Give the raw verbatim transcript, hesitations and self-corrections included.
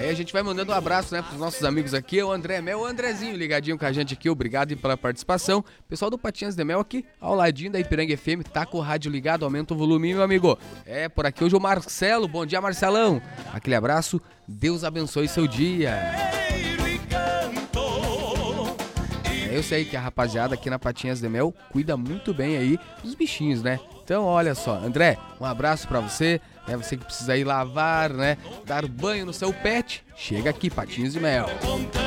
Aí a gente vai mandando um abraço, né, pros nossos amigos aqui, o André Mel, o Andrezinho ligadinho com a gente aqui, obrigado pela participação. Pessoal do Patinhas de Mel aqui, ao ladinho da Ipiranga F M, tá com o rádio ligado, aumenta o volume, meu amigo. É, por aqui hoje o Marcelo, bom dia, Marcelão. Aquele abraço, Deus abençoe seu dia. É, eu sei que a rapaziada aqui na Patinhas de Mel cuida muito bem aí dos bichinhos, né? Então, olha só, André, um abraço pra você, né? Você que precisa ir lavar, né? Dar banho no seu pet, chega aqui, Patinhas de Mel.